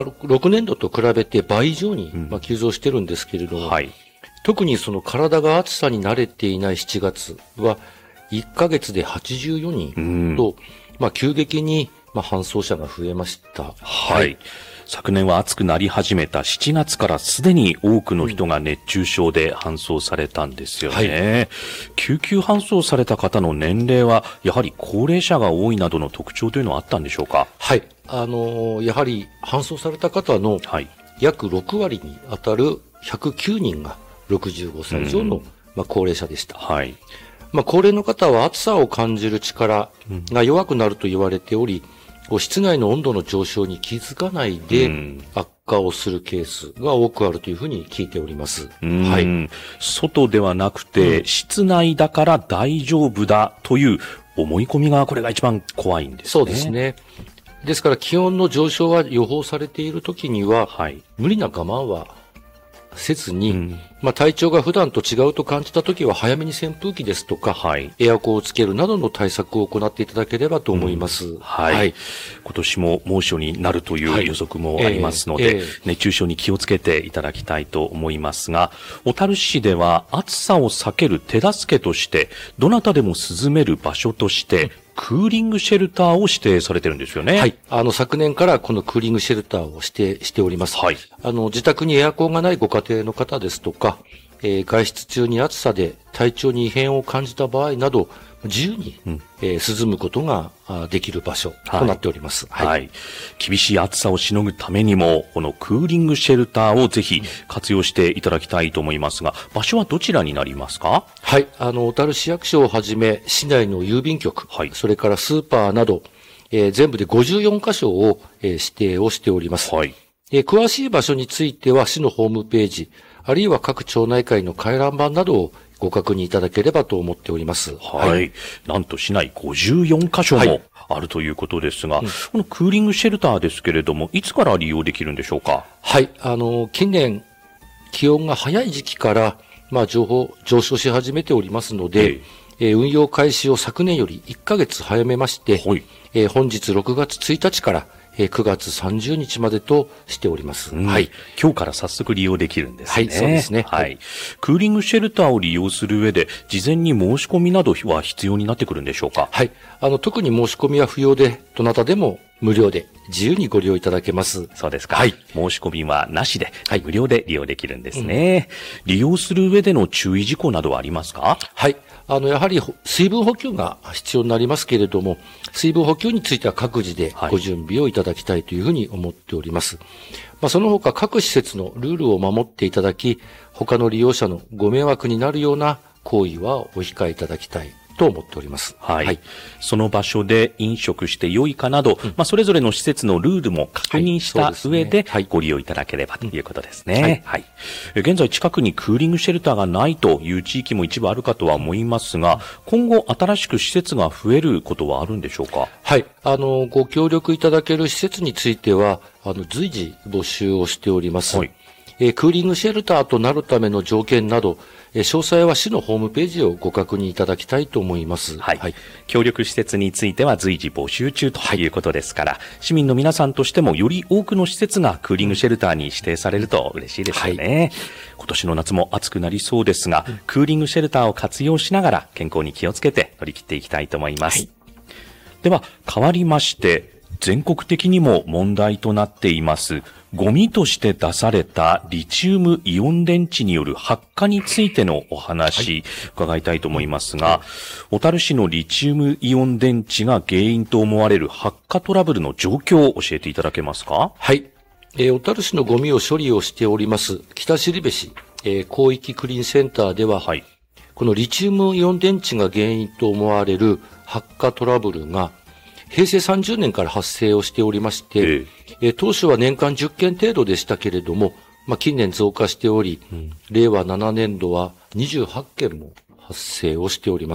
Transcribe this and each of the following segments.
6年度と比べて倍以上に、急増してるんですけれども、 はい。 特にその体が暑さに慣れていない7月は、1ヶ月で84人と、急激に、搬送者が増えました。 はい。昨年は暑くなり始めた7月からすでに多くの人が熱中症で搬送されたんですよね。救急搬送された方の年齢は、やはり高齢者が多いなどの特徴というのはあったんでしょうか？ はい。やはり搬送された方の約6割に当たる109人が65歳以上の、高齢者でした。 はい。 高齢の方は暑さを感じる力が弱くなると言われており、室内の温度の上昇に気づかないで悪化をするケースが多くあるというふうに聞いております。はい。 外ではなくて、室内だから大丈夫だという思い込みがこれが一番怖いんですね。 そうですね。ですから気温の上昇が予報されているときには、無理な我慢はせずに、体調が普段と違うと感じたときは早めに扇風機ですとか、エアコンをつけるなどの対策を行っていただければと思います。 はい。今年も猛暑になるという予測もありますので、熱中症に気をつけていただきたいと思いますが、小樽市では暑さを避ける手助けとして、どなたでも涼める場所として、クーリングシェルターを指定されてるんですよね。 はい。昨年からこのクーリングシェルターをしております。はい。自宅にエアコンがないご家庭の方ですとか、外出中に暑さで体調に異変を感じた場合など、自由に、涼むことができる場所となっております。 はい。厳しい暑さをしのぐためにも、このクーリングシェルターをぜひ活用していただきたいと思いますが、場所はどちらになりますか？ はい。小樽市役所をはじめ、市内の郵便局、それからスーパーなど、全部で54カ所を、指定をしております。はい。詳しい場所については、市のホームページ、あるいは各町内会の回覧板などをご確認いただければと思っております。 はい。なんと市内54カ所もあるということですが、このクーリングシェルターですけれども、いつから利用できるんでしょうか？ はい。近年、気温が早い時期から、上昇し始めておりますので、運用開始を昨年より1ヶ月早めまして、本日6月1日から、9月30日までとしております。はい。 今日から早速利用できるんですね。 はい、そうですね。 はい。クーリングシェルターを利用する上で、事前に申し込みなどは必要になってくるんでしょうか？ はい。特に申し込みは不要で、どなたでも無料で自由にご利用いただけます。 そうですか。はい。申し込みはなしで、無料で利用できるんですね。利用する上での注意事項などはありますか？ はい。やはり水分補給が必要になりますけれども、水分補給については各自でご準備をいただきたいというふうに思っております。その他各施設のルールを守っていただき、他の利用者のご迷惑になるような行為はお控えいただきたいと思っております。 はい。その場所で飲食して良いかなど、それぞれの施設のルールも確認した上でご利用いただければということですね。はい。現在近くにクーリングシェルターがないという地域も一部あるかとは思いますが、今後新しく施設が増えることはあるんでしょうか？ はい。ご協力いただける施設については、随時募集をしております。はい。クーリングシェルターとなるための条件など、詳細は市のホームページをご確認いただきたいと思います。 はい。協力施設については随時募集中ということですから、市民の皆さんとしてもより多くの施設がクーリングシェルターに指定されると嬉しいですよね。今年の夏も暑くなりそうですが、クーリングシェルターを活用しながら健康に気をつけて乗り切っていきたいと思います。では、変わりまして、全国的にも問題となっています。ゴミとして出されたリチウムイオン電池による発火についてのお話、伺いたいと思いますが、小樽市のリチウムイオン電池が原因と思われる発火トラブルの状況を教えていただけますか？ はい。小樽市のゴミを処理をしております北後市、広域クリーンセンターでは、このリチウムイオン電池が原因と思われる発火トラブルが平成30年から発生をしておりまして、当初は年間10件程度でしたけれども、近年増加しており、令和7年度は28件も発生をしております。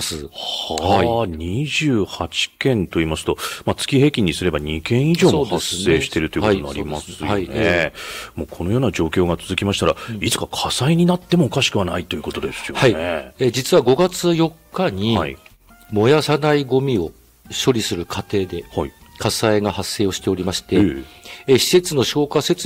28件と言いますと、月平均にすれば2件以上も発生しているということになりますよね。もうこのような状況が続きましたら、いつか火災になってもおかしくはないということですよね。 実は5月4日に、燃やさないゴミを処理する過程で、 火災が発生をしておりまして、施設の消火設